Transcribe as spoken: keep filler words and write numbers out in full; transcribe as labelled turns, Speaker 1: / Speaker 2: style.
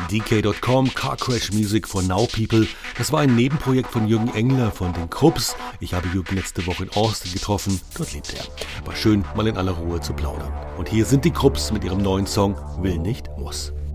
Speaker 1: D K Punkt com, Car Crash Music for Now People. Das war ein Nebenprojekt von Jürgen Engler von den Krupps. Ich habe Jürgen letzte Woche in Austin getroffen, dort lebt er. War schön, mal in aller Ruhe zu plaudern. Und hier sind die Krupps mit ihrem neuen Song Will nicht, muss.